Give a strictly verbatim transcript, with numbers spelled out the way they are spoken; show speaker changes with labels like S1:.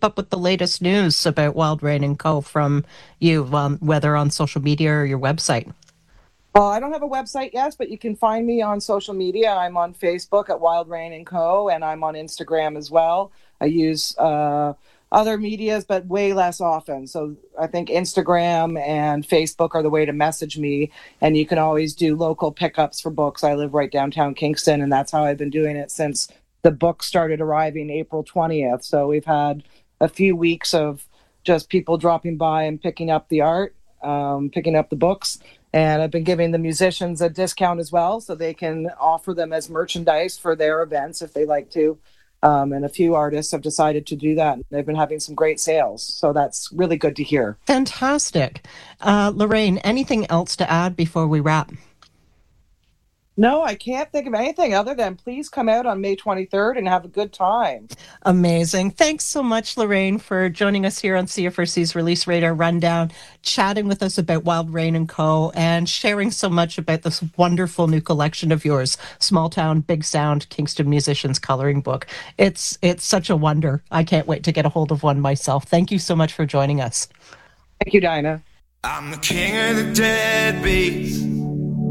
S1: keep up with the latest news about Wild Rain and Co. from you, um, whether on social media or your website?
S2: Well, I don't have a website yet, but you can find me on social media. I'm on Facebook at Wild Rain and Co. and I'm on Instagram as well. I use uh, other medias, but way less often. So I think Instagram and Facebook are the way to message me. And you can always do local pickups for books. I live right downtown Kingston, and that's how I've been doing it since the book started arriving April twentieth. So we've had a few weeks of just people dropping by and picking up the art, um, picking up the books. And I've been giving the musicians a discount as well, so they can offer them as merchandise for their events if they like to. Um, and a few artists have decided to do that. They've been having some great sales. So that's really good to hear.
S1: Fantastic. Uh, Lorraine, anything else to add before we wrap?
S2: No, I can't think of anything other than please come out on May twenty-third and have a good time.
S1: Amazing. Thanks so much, Lorraine, for joining us here on C F R C's Release Radar Rundown, chatting with us about Wild Rain and Co., and sharing so much about this wonderful new collection of yours, Small Town, Big Sound, Kingston Musicians Coloring Book. It's it's such a wonder. I can't wait to get a hold of one myself. Thank you so much for joining us.
S2: Thank you, Dinah.
S3: I'm the king of the deadbeats.